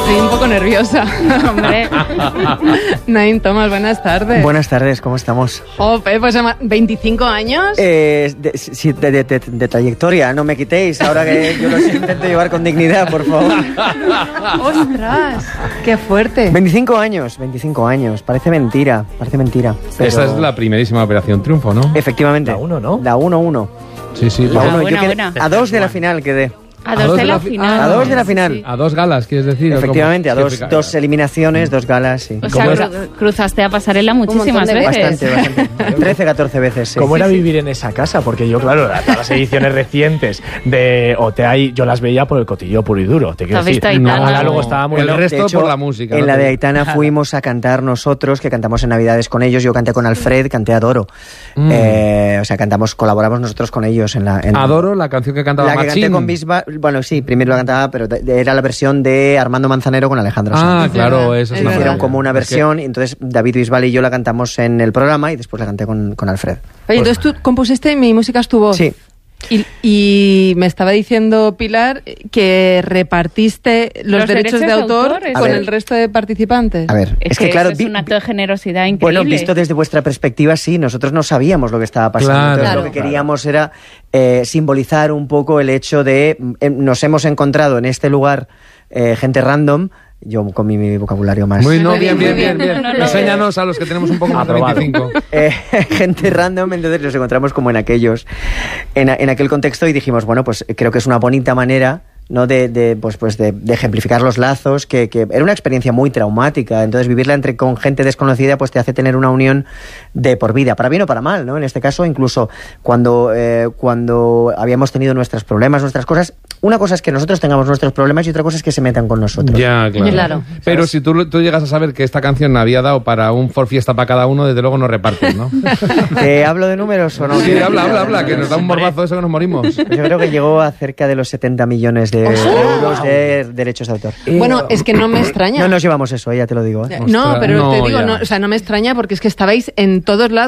Estoy un poco nerviosa. Hombre. Naim Thomas, buenas tardes. Buenas tardes, ¿cómo estamos? Jope, pues 25 años. De trayectoria, no me quitéis, ahora que yo los intento llevar con dignidad, por favor. ¡Ostras! ¡Qué fuerte! 25 años, parece mentira. Pero... Esa es la primerísima Operación Triunfo, ¿no? Efectivamente. La 1, ¿no? La 1-1. Sí. La 1, buena, yo quedé buena. a 2 de la final quedé. A dos de la final. A 2 de la final. Sí. A 2 galas, ¿quieres decir? Efectivamente, a ¿Cómo? dos eliminaciones, 2 galas, sí. O sea, cruzaste a pasarela muchísimas montón de veces. Bastante. 13, 14 veces, sí. ¿Cómo era vivir en esa casa? Porque yo, claro, todas las ediciones recientes de OTI, yo las veía por el cotillo puro y duro. Te quiero ¿Has visto decir, Aitana? ahora luego estaba muy... El resto De hecho, por la música. En ¿no? la de Aitana fuimos a cantar nosotros, que cantamos en Navidades con ellos. Yo canté con Alfred, canté Adoro. O sea, colaboramos nosotros con ellos en la... Adoro la canción que cantaba La que Machín. canté con Bisbal, bueno, sí, primero la cantaba, pero era la versión de Armando Manzanero con Alejandro Sanz. Ah, claro, eso es una Hicieron Hicieron maravilla. como una versión, y entonces David Bisbal y yo la cantamos en el programa y después la canté con Alfred. Oye, entonces tú compusiste Mi música es tu voz. Sí. Y me estaba diciendo Pilar que repartiste los derechos de autor autores. con A ver. el resto de participantes. A ver, Es que claro, eso es un acto de generosidad increíble. bueno, visto desde vuestra perspectiva, sí, nosotros no sabíamos lo que estaba pasando. Claro. Entonces, Claro. lo que queríamos era simbolizar un poco el hecho de nos hemos encontrado en este lugar gente random. Yo con mi vocabulario más... Muy, no, Muy bien, bien. muy bien. No. Enséñanos a los que tenemos un poco más de Aprobado. 25. Gente random, entonces nos encontramos como en aquel contexto y dijimos, bueno, pues creo que es una bonita manera, ¿no? de ejemplificar los lazos, que era una experiencia muy traumática, entonces vivirla con gente desconocida pues te hace tener una unión de por vida, para bien o para mal, ¿no? En este caso, incluso cuando habíamos tenido nuestros problemas, nuestras cosas, una cosa es que nosotros tengamos nuestros problemas y otra cosa es que se metan con nosotros. Ya, claro. Claro. Pero si tú llegas a saber que esta canción había dado para un For Fiesta para cada uno, desde luego no repartes, ¿no? ¿Te hablo de números o no? Sí, habla, que nos da un morbazo eso que nos morimos. Yo creo que llegó a cerca de los 70 millones de euros de derechos de autor. Bueno, es que no me extraña. No nos llevamos eso, ya te lo digo. No, Ostras, pero no, te digo, ya. no me extraña porque es que estabais en todos lados.